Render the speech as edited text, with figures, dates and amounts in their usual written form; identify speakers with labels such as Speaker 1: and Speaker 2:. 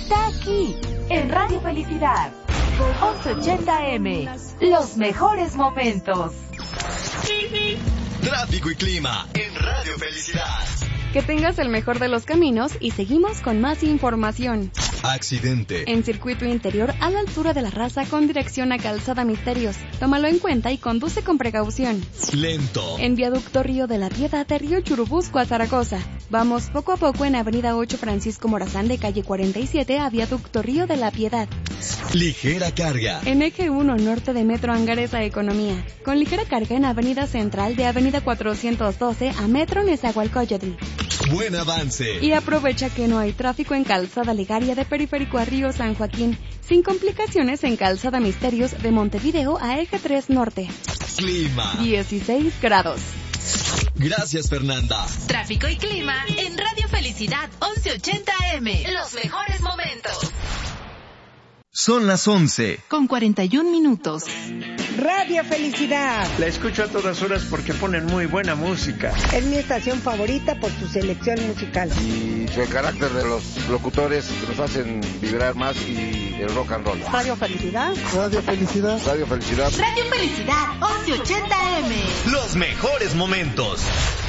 Speaker 1: está aquí, en Radio Felicidad. 1180M, los mejores momentos.
Speaker 2: Tráfico y clima en Radio Felicidad.
Speaker 3: Que tengas el mejor de los caminos y seguimos con más información.
Speaker 2: Accidente.
Speaker 3: En circuito interior a la altura de La Raza con dirección a Calzada Misterios. Tómalo en cuenta y conduce con precaución.
Speaker 2: Lento.
Speaker 3: En viaducto Río de la Piedad de Río Churubusco a Zaragoza. Vamos poco a poco en avenida 8 Francisco Morazán de calle 47 a viaducto Río de la Piedad.
Speaker 2: Ligera carga.
Speaker 3: En eje 1 norte de Metro Angares a Economía. Con ligera carga en avenida Central de avenida 412 a Metro Nezahualcóyotl.
Speaker 2: Buen avance.
Speaker 3: Y aprovecha que no hay tráfico en Calzada Legaria de Periférico a Río San Joaquín, sin complicaciones en Calzada Misterios de Montevideo a Eje 3 Norte.
Speaker 2: Clima.
Speaker 3: 16 grados.
Speaker 2: Gracias, Fernanda.
Speaker 1: Tráfico y clima en Radio Felicidad 1180M. Los mejores momentos.
Speaker 2: Son las 11.
Speaker 1: Con 41 minutos.
Speaker 4: Radio Felicidad.
Speaker 5: La escucho a todas horas porque ponen muy buena música.
Speaker 4: Es mi estación favorita por su selección musical.
Speaker 6: Y el carácter de los locutores que nos hacen vibrar más y el rock and roll.
Speaker 4: Radio Felicidad.
Speaker 6: Radio Felicidad. Radio Felicidad.
Speaker 1: Radio Felicidad 1180M.
Speaker 2: Los mejores momentos.